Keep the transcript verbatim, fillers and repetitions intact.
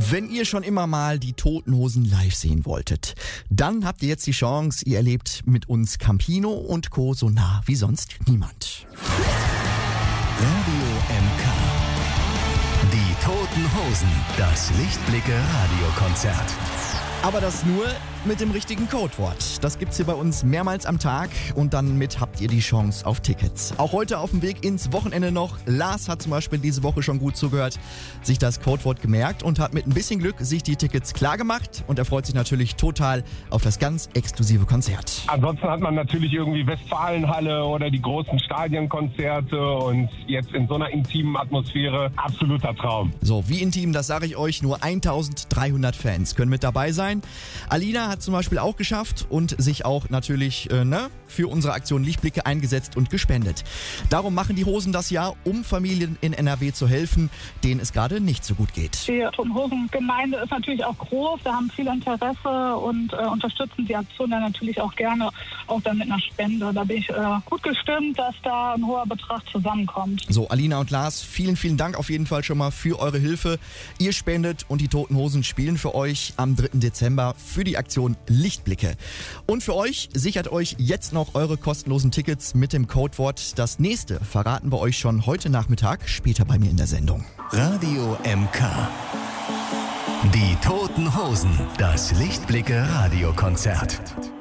Wenn ihr schon immer mal die Toten Hosen live sehen wolltet, dann habt ihr jetzt die Chance, ihr erlebt mit uns Campino und Co. so nah wie sonst niemand. Radio M K. Die Toten Hosen. Das Lichtblicke-Radiokonzert. Aber das nur mit dem richtigen Codewort. Das gibt's hier bei uns mehrmals am Tag und dann mit habt ihr die Chance auf Tickets. Auch heute auf dem Weg ins Wochenende noch. Lars hat zum Beispiel diese Woche schon gut zugehört, sich das Codewort gemerkt und hat mit ein bisschen Glück sich die Tickets klar gemacht und er freut sich natürlich total auf das ganz exklusive Konzert. Ansonsten hat man natürlich irgendwie Westfalenhalle oder die großen Stadionkonzerte und jetzt in so einer intimen Atmosphäre absoluter Traum. So, wie intim, das sage ich euch, nur eintausenddreihundert Fans können mit dabei sein. Alina hat zum Beispiel auch geschafft und sich auch natürlich äh, ne, für unsere Aktion Lichtblicke eingesetzt und gespendet. Darum machen die Hosen das Jahr, um Familien in N R W zu helfen, denen es gerade nicht so gut geht. Die Toten Hosen Gemeinde ist natürlich auch groß, wir haben viel Interesse und äh, unterstützen die Aktion dann natürlich auch gerne, auch dann mit einer Spende. Da bin ich äh, gut gestimmt, dass da ein hoher Betrag zusammenkommt. So, Alina und Lars, vielen, vielen Dank auf jeden Fall schon mal für eure Hilfe. Ihr spendet und die Toten Hosen spielen für euch am dritten Dezember für die Aktion Lichtblicke. Und für euch sichert euch jetzt noch eure kostenlosen Tickets mit dem Codewort. Das nächste verraten wir euch schon heute Nachmittag, später bei mir in der Sendung. Radio M K. Die Toten Hosen. Das Lichtblicke-Radiokonzert.